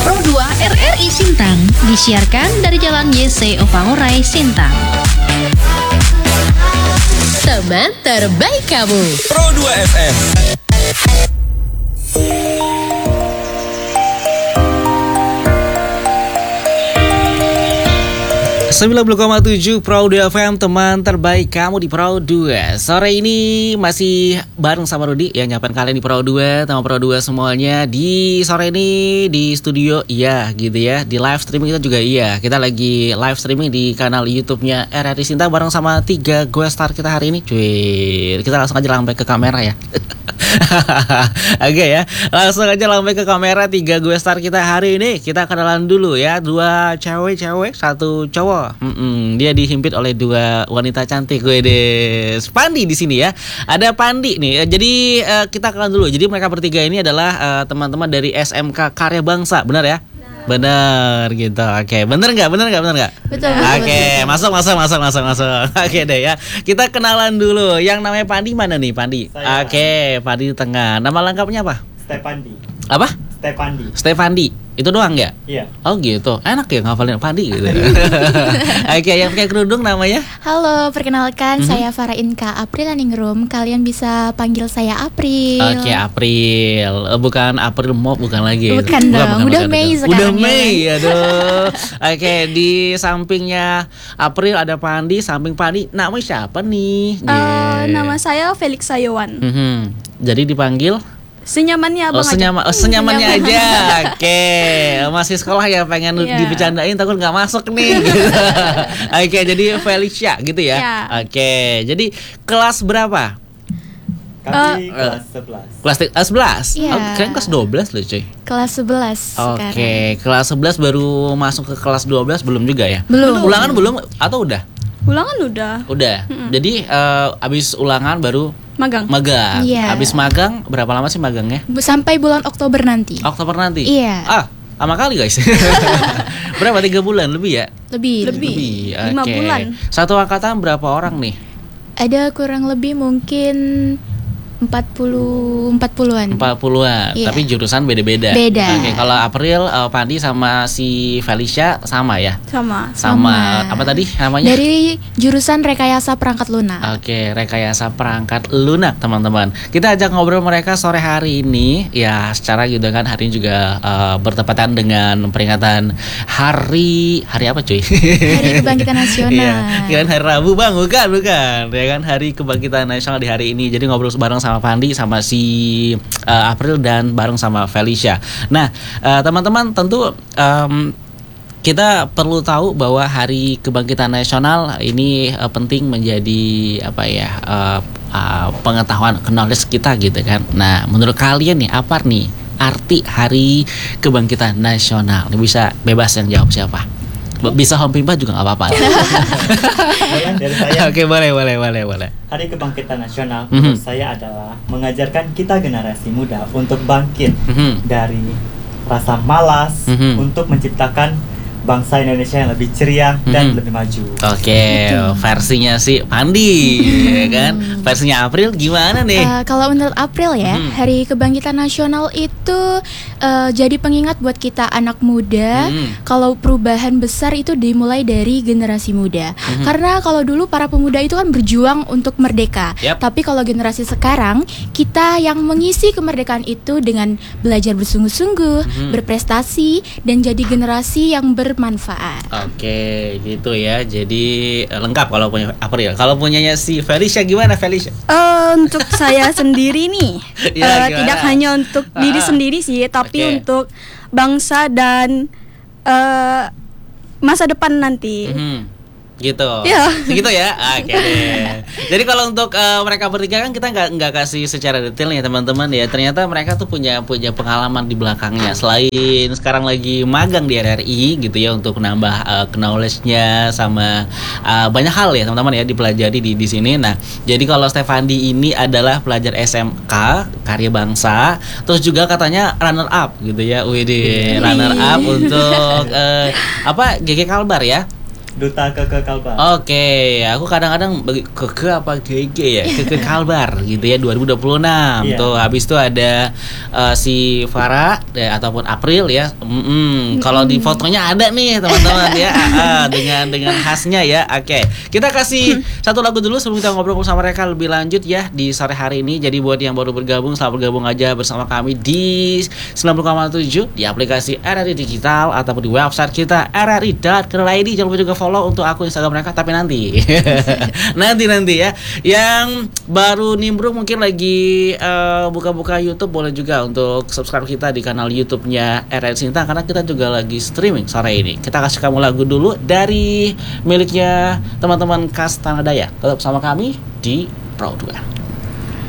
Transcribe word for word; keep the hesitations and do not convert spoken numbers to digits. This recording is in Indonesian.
Pro dua R R I Sintang, disiarkan dari Jalan Y C Opangurai, Sintang. Teman terbaik kamu, Pro dua F M. sembilan puluh koma tujuh Pro dua F M, teman terbaik kamu di Pro dua. Sore ini masih bareng sama Rudi yang nyapain kalian di Pro dua, sama Pro dua semuanya. Di sore ini di studio iya gitu ya. Di live streaming kita juga iya. Kita lagi live streaming di kanal YouTube-nya R R I Sintang bareng sama tiga guest star kita hari ini. Cuy, kita langsung aja lampai ke kamera ya. Oke ya, langsung aja lampai ke kamera tiga gue star kita hari ini. Kita kenalan dulu ya, dua cewek-cewek, satu cowok. Mm-mm, dia dihimpit oleh dua wanita cantik. Gue deh, Pandi di sini ya. Ada Pandi nih. Jadi uh, kita kenalan dulu. Jadi mereka bertiga ini adalah uh, teman-teman dari S M K Karya Bangsa, benar ya? Bener gitu, oke, bener nggak, bener nggak, bener nggak? Betul. Oke, masuk, masuk, masuk, masuk, masuk. Oke deh ya, kita kenalan dulu. Yang namanya Pandi mana nih, Pandi? Saya. Oke, Pandi di tengah. Nama lengkapnya apa? Stepandi. Apa? Stepandi. Stefandi. Itu doang ya? Iya. Oh gitu, enak ya ngafalin Pandi gitu. Oke, yang pakai kerudung namanya? Halo, perkenalkan Mhm. saya Farah Inka April Ningrum. Kalian bisa panggil saya April. Oke, April. Eh, Bukan April Mop, bukan lagi. Bukan dong, udah Mei bukan. sekarang Udah ya. Mei, aduh. Oke, di sampingnya April ada Pandi, samping Pandi namanya siapa nih? Eh, Gitu. nama saya Felix Sayawan. Mhm. Jadi dipanggil Senyamannya Oh, abang senyama, oh, senyamannya aja. Oke, masih sekolah ya, pengen Iya. dibecandain takut nggak masuk nih. Gitu. Oke, jadi Felicia gitu ya. Iya. Oke, jadi kelas berapa? Kami Eh, kelas sebelas. Kelas ti- eh, sebelas. Iya. Oh, keren kelas dua belas loh, cuy. Kelas sebelas Oke, sekarang. kelas sebelas baru masuk ke kelas dua belas belum juga ya? Belum. Ulangan belum atau udah? Ulangan udah Udah. Jadi eh, abis ulangan baru magang. magang. Iya. Abis magang berapa lama sih magangnya? Bu- Sampai bulan Oktober nanti. Oktober nanti. Iya. Ah, lama kali guys. Berapa, tiga bulan lebih ya? Lebih. Lebih. Lima Oke. bulan. Satu angkatan berapa orang nih? Ada kurang lebih mungkin empat puluh empat puluhan. Empat puluhan. Iya. Tapi jurusan beda-beda. Beda. Oke, kalau April, eh, Pandi sama si Felicia sama ya? Sama. Sama. Sama. Apa tadi namanya? Dari jurusan Rekayasa Perangkat Lunak. Oke, rekayasa perangkat lunak teman-teman. Kita ajak ngobrol mereka sore hari ini. Ya, secara gitu kan hari ini juga eh, bertepatan dengan peringatan hari hari apa cuy? Hari Kebangkitan Nasional. Iya, kirain hari Rabu bang, bukan, bukan. Ya kan hari Kebangkitan Nasional di hari ini. Jadi ngobrol bareng sama Pandi, sama si eh, April dan bareng sama Felicia. Nah, eh, teman-teman tentu em, kita perlu tahu bahwa Hari Kebangkitan Nasional ini uh, penting menjadi apa ya uh, uh, pengetahuan knowledge kita gitu kan. Nah, menurut kalian nih apa nih arti Hari Kebangkitan Nasional? Ini bisa bebas yang jawab siapa? Bisa home pimpa juga nggak apa-apa. Boleh dari saya. Oke, boleh, boleh, boleh, boleh. Hari Kebangkitan Nasional Mhm. menurut saya adalah mengajarkan kita generasi muda untuk bangkit Mhm. dari rasa malas Mhm. untuk menciptakan bangsa Indonesia yang lebih ceria dan Mhm. lebih maju. Oke, versinya si Pandi, ya kan? Versinya April gimana nih? Eh, kalau menurut April ya, Hmm. Hari Kebangkitan Nasional itu eh, jadi pengingat buat kita anak muda. Hmm. Kalau perubahan besar itu dimulai dari generasi muda. Hmm. Karena kalau dulu para pemuda itu kan berjuang untuk merdeka. Yap. Tapi kalau generasi sekarang, kita yang mengisi kemerdekaan itu dengan belajar bersungguh-sungguh, Hmm. berprestasi, dan jadi generasi yang bermanfaat. Oke, gitu ya. Jadi eh, lengkap kalau punya April. Kalau punyanya si Felicia gimana, Felicia? Eh, untuk saya sendiri nih, Ya, eh, gimana? tidak hanya untuk diri Ah. sendiri sih, tapi Oke. untuk bangsa dan eh, masa depan nanti. Mhm. Gitu. Iya. Segitu ya. Oke deh. Jadi kalau untuk eh, mereka bertiga kan kita nggak nggak kasih secara detailnya teman-teman ya. Ternyata mereka tuh punya punya pengalaman di belakangnya. Selain sekarang lagi magang di R R I gitu ya untuk nambah eh, knowledge-nya sama eh, banyak hal ya teman-teman ya dipelajari di di sini. Nah, jadi kalau Stefandi ini adalah pelajar S M K Karya Bangsa, terus juga katanya runner up gitu ya. Widih, runner up untuk eh, apa G G Kalbar ya. Duta Keke Kalbar. Oke, aku kadang-kadang bagi Keke apa G G ya, Keke Kalbar gitu ya dua ribu dua puluh enam. Iya. Tuh habis itu ada uh, si Farah ya, ataupun April ya. Mm-mm. Kalau di fotonya ada nih teman-teman ya, uh, dengan dengan khasnya ya. Oke, kita kasih satu lagu dulu sebelum kita ngobrol sama mereka lebih lanjut ya di sore hari ini. Jadi buat yang baru bergabung, selamat bergabung aja bersama kami di sembilan puluh koma tujuh di aplikasi R R I Digital ataupun di website kita r r i dot co dot i d. Jangan lupa juga follow untuk akun Instagram mereka, tapi nanti nanti nanti ya. Yang baru nimbrung mungkin lagi uh, buka-buka YouTube, boleh juga untuk subscribe kita di kanal YouTube-nya R R I Sintang, karena kita juga lagi streaming sore ini. Kita kasih kamu lagu dulu dari miliknya teman-teman khas Tanah Dayak. Tetap sama kami di Pro dua.